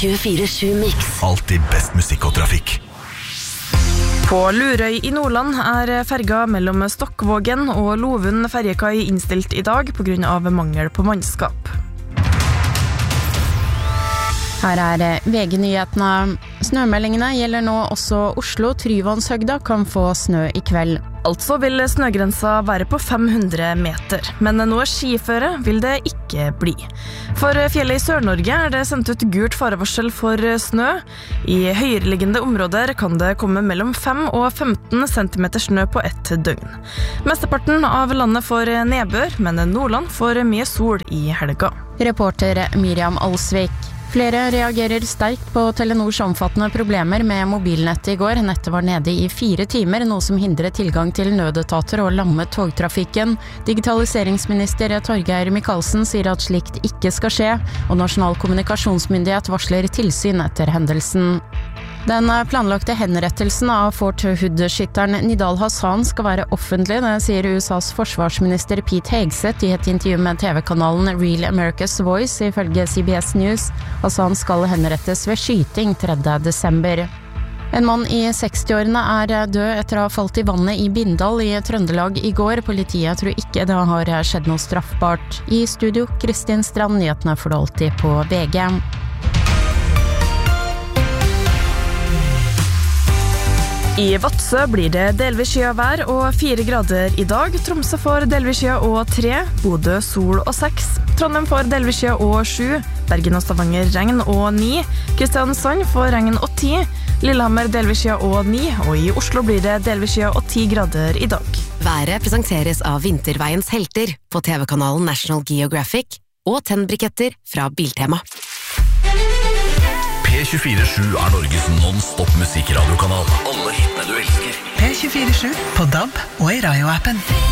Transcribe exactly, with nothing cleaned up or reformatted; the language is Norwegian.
tjuefire sju Mix. Alltid best musikk og trafikk. På Lurøy i Nordland er ferga mellom Stokkvågen og Lovund ferjekai innstilt i dag på grunn av mangel på mannskap. Her er V G-nyhetene. Snømeldingene gjelder nå også Oslo. Tryvannshøgda kan få snø i kveld. Altså vil snøgrensa være på fem hundre meter, men noe skiføre vil det ikke bli. For fjellet i Sør-Norge er det sendt ut gult farevarsel for snø. I høyereliggende områder kan det komme mellom fem og femten centimeter snø på ett døgn. Mesteparten av landet får nedbør, men Nordland får mye sol i helga. Reporter Miriam Alsvik. Flere reagerer sterkt på Telenors omfattende problemer med mobilnettet i går. Nettet var nede i fire timer, noe som hindret tilgang til nødetater og lammet togtrafikken. Digitaliseringsminister Torgeir Micaelsen sier at slikt ikke skal skje, og Nasjonal kommunikasjonsmyndighet varsler tilsyn etter hendelsen. Den planlagte henrettelsen av Fort Hood-skytteren Nidal Hasan skal være offentlig, det sier U S A's forsvarsminister Pete Hegseth i et intervju med T V-kanalen Real America's Voice, ifølge C B S News. Hasan skal henrettes ved skyting tredje desember. En mann i sekstiårene er død etter å ha falt i vannet i Bindal i Trøndelag i går. Politiet tror ikke det har skjedd noe straffbart. I studio, Kristin Strand, nyhetene får du alltid på V G. I Vadsø blir det delvis skyet vær og fire grader i dag. Tromsø får delvis skyet og tre. Bodø sol og seks. Trondheim får delvis skyet og sju. Bergen og Stavanger regn og ni. Kristiansand får regn og ti. Lillehammer delvis skyet og ni. Og i Oslo blir det delvis skyet og ti grader i dag. Været presenteres av Vinterveiens helter på T V-kanalen National Geographic og tennbriketter fra Biltema. P tjuefire sju er Norges non-stop musikkradio-kanal. Alle hitene du elsker. P tjuefire sju på D A B og i Radio-appen.